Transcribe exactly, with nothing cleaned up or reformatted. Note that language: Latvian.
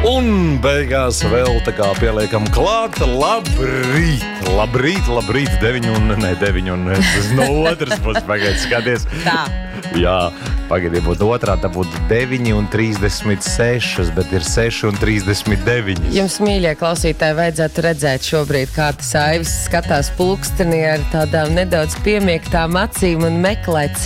Un beigās vēl tā kā pieliekam klāt. Labrīt, labrīt, labrīt. Deviņi un, ne, deviņi un, tas no otras puses, pagaid, skaties. Tā. Jā, pagaid, ja būtu otrā, tā būtu deviņi un trīsdesmit sešas, bet ir seši un trīsdesmit deviņi. Jums, mīļie klausītāji, vajadzētu redzēt šobrīd, kā tas Aivis skatās pulkstenī ar tādām nedaudz piemiektām acīm un meklēt